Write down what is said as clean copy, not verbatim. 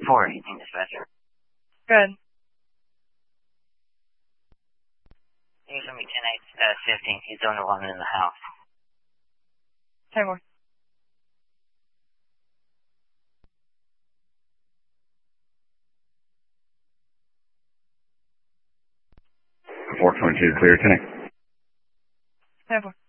418 dispatcher. Good. He's going to be 10-8-15. He's the only one in the house. 10-4. Four 22, clear 10. 10-4.